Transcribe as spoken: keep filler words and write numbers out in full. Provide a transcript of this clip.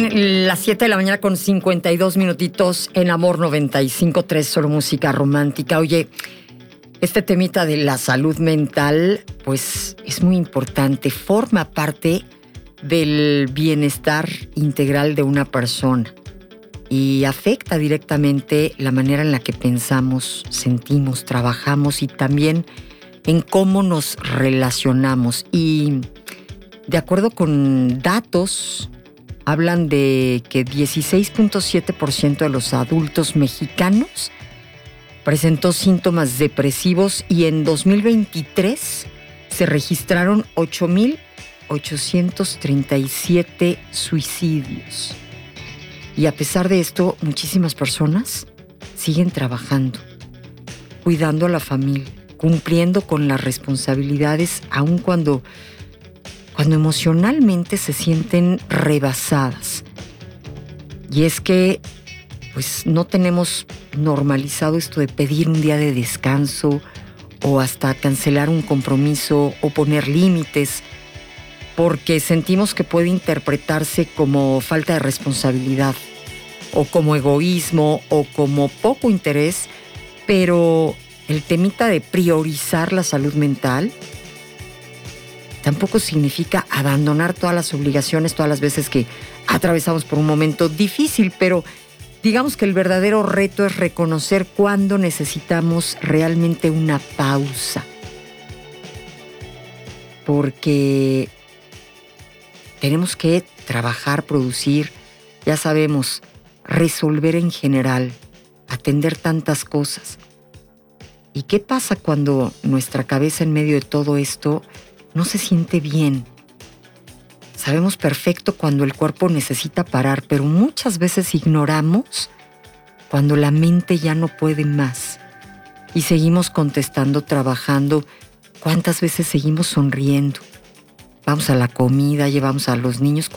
Son las siete de la mañana con cincuenta y dos minutitos en Amor noventa y cinco punto tres, solo música romántica. Oye, este temita de la salud mental, pues es muy importante, forma parte del bienestar integral de una persona y afecta directamente la manera en la que pensamos, sentimos, trabajamos y también en cómo nos relacionamos. Y de acuerdo con datos, hablan de que dieciséis punto siete por ciento de los adultos mexicanos presentó síntomas depresivos y en dos mil veintitrés se registraron ocho mil ochocientos treinta y siete suicidios. Y a pesar de esto, muchísimas personas siguen trabajando, cuidando a la familia, cumpliendo con las responsabilidades, aun cuando cuando emocionalmente se sienten rebasadas. Y es que, pues, no tenemos normalizado esto de pedir un día de descanso o hasta cancelar un compromiso o poner límites, porque sentimos que puede interpretarse como falta de responsabilidad o como egoísmo o como poco interés, pero el temita de priorizar la salud mental tampoco significa abandonar todas las obligaciones todas las veces que atravesamos por un momento difícil, pero digamos que el verdadero reto es reconocer cuándo necesitamos realmente una pausa. Porque tenemos que trabajar, producir, ya sabemos, resolver en general, atender tantas cosas. ¿Y qué pasa cuando nuestra cabeza en medio de todo esto no se siente bien? Sabemos perfecto cuando el cuerpo necesita parar, pero muchas veces ignoramos cuando la mente ya no puede más. Y seguimos contestando, trabajando. ¿Cuántas veces seguimos sonriendo? Vamos a la comida, llevamos a los niños.